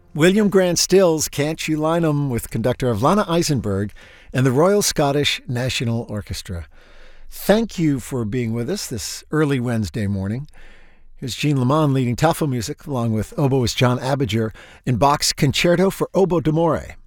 William Grant Stills, Can't You Line 'Em, with conductor Lana Eisenberg and the Royal Scottish National Orchestra. Thank you for being with us this early Wednesday morning. Here's Jean Lamont leading Tafel music, along with oboist John Abinger in Bach's Concerto for Oboe d'Amore.